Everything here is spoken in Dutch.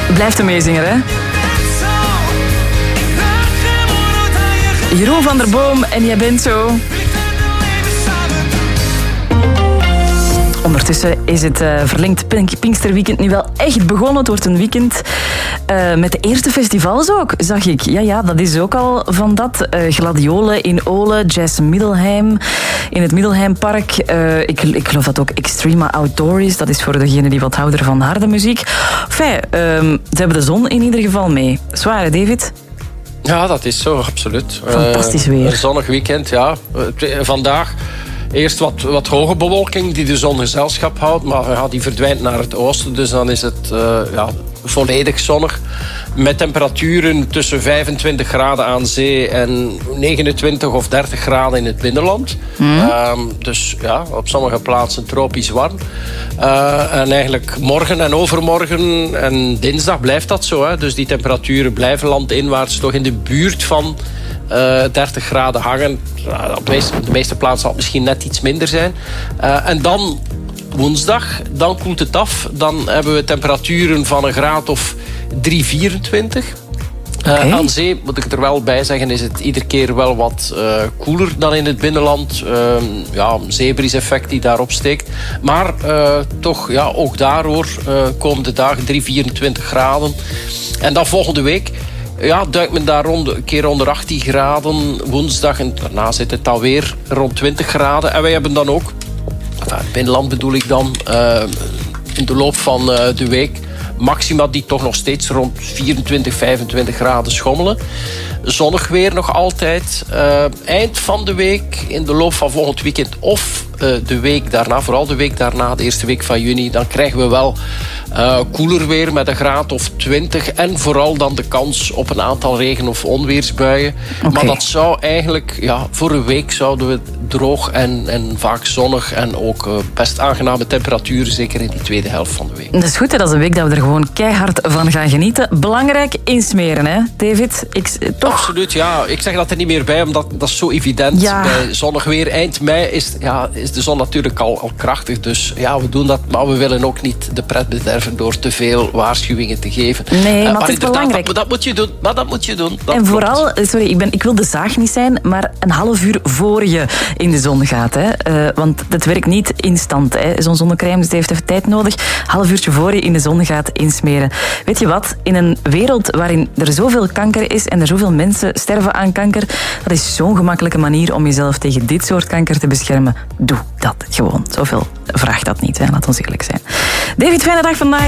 Blijft een meezinger, hè? Jeroen van der Boom en Jij bent zo. Ondertussen is het verlengd Pinksterweekend nu wel echt begonnen. Het wordt een weekend met de eerste festivals ook, zag ik. Ja, dat is ook al van dat. Gladiolen in Olen, Jazz Middelheim in het Middelheimpark. Ik geloof dat ook Extrema Outdoor is. Dat is voor degenen die wat houden van harde muziek. Enfin, ze hebben de zon in ieder geval mee. Zwaar, hè, David? Ja, dat is zo, absoluut. Fantastisch weer. Een zonnig weekend, ja. Vandaag eerst wat hoge bewolking die de zon gezelschap houdt, maar die verdwijnt naar het oosten. Dus dan is het volledig zonnig. Met temperaturen tussen 25 graden aan zee en 29 of 30 graden in het binnenland. Dus ja, op sommige plaatsen tropisch warm. En eigenlijk morgen en overmorgen en dinsdag blijft dat zo. Hè. Dus die temperaturen blijven landinwaarts toch in de buurt van 30 graden hangen. Op de meeste plaatsen zal het misschien net iets minder zijn. En dan woensdag, dan koelt het af. Dan hebben we temperaturen van een graad of 3,24. Aan zee, moet ik er wel bij zeggen, is het iedere keer wel wat koeler dan in het binnenland. Een zeebries-effect die daarop steekt. Maar toch, ja, ook daar hoor, komende dagen 3,24 graden. En dan volgende week duikt men daar een keer onder 18 graden woensdag. En daarna zit het alweer rond 20 graden. En wij hebben dan ook, het binnenland bedoel ik dan, in de loop van de week maxima die toch nog steeds rond 24, 25 graden schommelen. Zonnig weer nog altijd. Eind van de week, in de loop van volgend weekend of de week daarna, vooral de week daarna, de eerste week van juni, dan krijgen we wel koeler weer met een graad of 20. En vooral dan de kans op een aantal regen- of onweersbuien. Okay. Maar dat zou eigenlijk, voor een week zouden we droog en vaak zonnig en ook best aangename temperaturen, zeker in die tweede helft van de week. Dat is goed, hè? Dat is een week dat we er gewoon keihard van gaan genieten. Belangrijk, insmeren, hè, David? Toch? Absoluut, ja. Ik zeg dat er niet meer bij, omdat dat is zo evident. Ja. Bij zonnig weer eind mei is de zon natuurlijk al krachtig. Dus ja, we doen dat, maar we willen ook niet de pret bederven door te veel waarschuwingen te geven. Nee, maar het is belangrijk. Dat moet je doen. En vooral, ik wil de zaag niet zijn, maar een half uur voor je in de zon gaat. Hè. Want het werkt niet instant. Zo'n zonnecrème heeft even tijd nodig. Half uurtje voor je in de zon gaat insmeren. Weet je wat? In een wereld waarin er zoveel kanker is en er zoveel mensen sterven aan kanker, dat is zo'n gemakkelijke manier om jezelf tegen dit soort kanker te beschermen. Doe dat gewoon. Zoveel vraagt dat niet, hè. Laat ons eerlijk zijn. David, fijne dag vandaag.